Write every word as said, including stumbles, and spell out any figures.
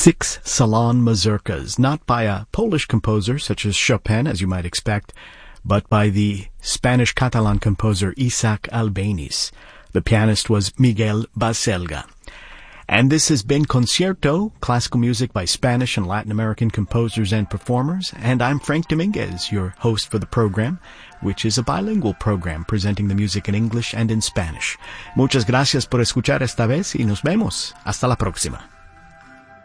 Six Salon Mazurkas, not by a Polish composer such as Chopin, as you might expect, but by the Spanish-Catalan composer Isaac Albéniz. The pianist was Miguel Baselga. And this has been Concierto, classical music by Spanish and Latin American composers and performers. And I'm Frank Dominguez, your host for the program, which is a bilingual program presenting the music in English and in Spanish. Muchas gracias por escuchar esta vez y nos vemos. Hasta la próxima.